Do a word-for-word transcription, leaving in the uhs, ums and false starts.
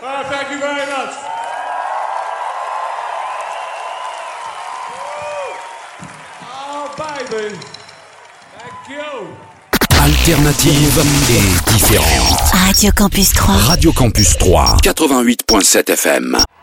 Well, thank you very much. Oh, baby. Thank you. Alternative et différente. Radio Campus trois. Radio Campus trois, quatre-vingt-huit virgule sept F M.